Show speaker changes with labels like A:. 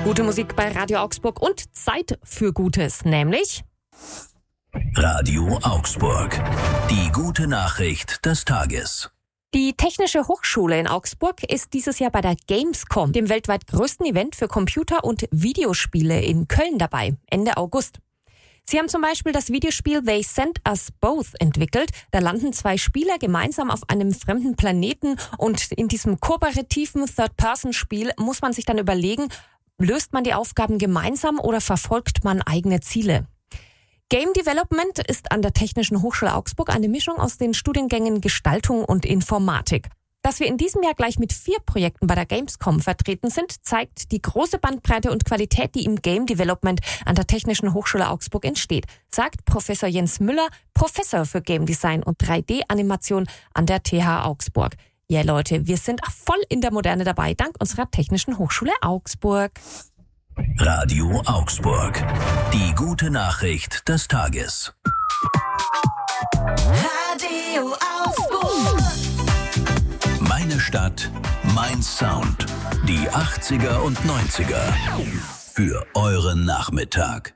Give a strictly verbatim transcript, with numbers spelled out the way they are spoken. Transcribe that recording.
A: Gute Musik bei Radio Augsburg und Zeit für Gutes, nämlich
B: Radio Augsburg. Die gute Nachricht des Tages.
A: Die Technische Hochschule in Augsburg ist dieses Jahr bei der Gamescom, dem weltweit größten Event für Computer- und Videospiele in Köln dabei, Ende August. Sie haben zum Beispiel das Videospiel They Sent Us Both entwickelt. Da landen zwei Spieler gemeinsam auf einem fremden Planeten und in diesem kooperativen Third-Person-Spiel muss man sich dann überlegen, löst man die Aufgaben gemeinsam oder verfolgt man eigene Ziele? Game Development ist an der Technischen Hochschule Augsburg eine Mischung aus den Studiengängen Gestaltung und Informatik. Dass wir in diesem Jahr gleich mit vier Projekten bei der Gamescom vertreten sind, zeigt die große Bandbreite und Qualität, die im Game Development an der Technischen Hochschule Augsburg entsteht, sagt Professor Jens Müller, Professor für Game Design und drei D-Animation an der T H Augsburg. Ja Leute, wir sind voll in der Moderne dabei, dank unserer Technischen Hochschule Augsburg.
B: Radio Augsburg. Die gute Nachricht des Tages.
C: Radio Augsburg.
B: Meine Stadt, mein Sound. Die achtziger und neunziger. Für euren Nachmittag.